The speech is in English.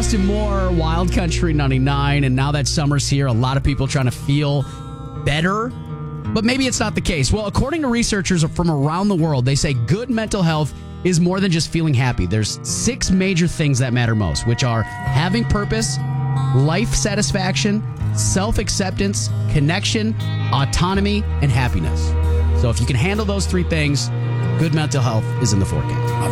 Justin Moore, Wild Country 99, and now that summer's here, a lot of people trying to feel better, but maybe it's not the case. Well, according to researchers from around the world, they say good mental health is more than just feeling happy. There's 6 major things that matter most, which are having purpose, life satisfaction, self-acceptance, connection, autonomy, and happiness. So if you can handle those 3 things, good mental health is in the forecast.